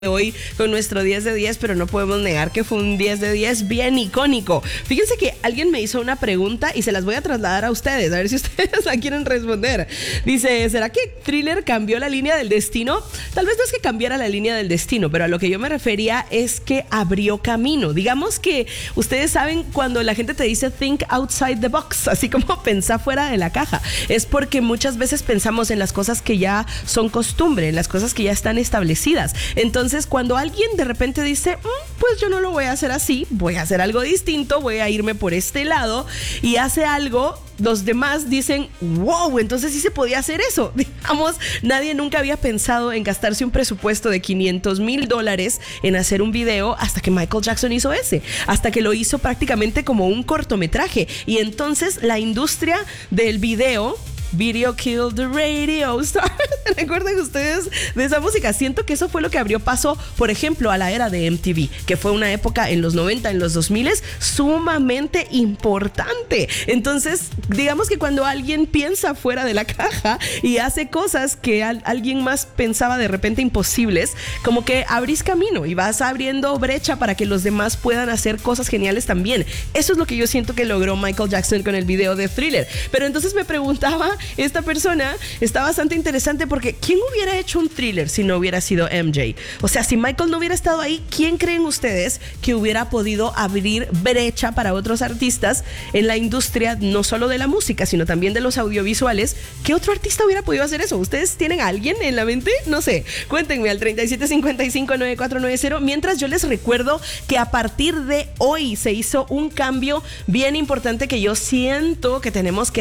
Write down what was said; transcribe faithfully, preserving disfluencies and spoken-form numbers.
Hoy con nuestro diez de diez, pero no podemos negar que fue un diez de diez bien icónico. Fíjense que alguien me hizo una pregunta y se las voy a trasladar a ustedes, a ver si ustedes la quieren responder. Dice, ¿será que Thriller cambió la línea del destino? Tal vez no es que cambiara la línea del destino, pero a lo que yo me refería es que abrió camino. Digamos que ustedes saben cuando la gente te dice think outside the box, así como pensar fuera de la caja. Es porque muchas veces pensamos en las cosas que ya son costumbre, en las cosas que ya están establecidas. Entonces, Entonces, cuando alguien de repente dice, mmm, pues yo no lo voy a hacer así, voy a hacer algo distinto, voy a irme por este lado y hace algo, los demás dicen, wow, entonces sí se podía hacer eso. Digamos, nadie nunca había pensado en gastarse un presupuesto de quinientos mil dólares en hacer un video hasta que Michael Jackson hizo ese, hasta que lo hizo prácticamente como un cortometraje. Y entonces la industria del video... Video Killed the Radio Star. ¿Recuerdan ustedes de esa música? Siento que eso fue lo que abrió paso, por ejemplo, a la era de M T V, que fue una época en los noventa, en los dos mil, sumamente importante. Entonces, digamos que cuando alguien piensa fuera de la caja y hace cosas que al- alguien más pensaba de repente imposibles, como que abrís camino y vas abriendo brecha para que los demás puedan hacer cosas geniales también. Eso es lo que yo siento que logró Michael Jackson con el video de Thriller. Pero entonces me preguntaba, esta persona está bastante interesante porque ¿quién hubiera hecho un Thriller si no hubiera sido M J? O sea, si Michael no hubiera estado ahí, ¿quién creen ustedes que hubiera podido abrir brecha para otros artistas en la industria, no solo de la música, sino también de los audiovisuales? ¿Qué otro artista hubiera podido hacer eso? ¿Ustedes tienen a alguien en la mente? No sé, cuéntenme al treinta y siete cincuenta y cinco noventa y cuatro noventa. Mientras yo les recuerdo que a partir de hoy se hizo un cambio bien importante que yo siento que tenemos que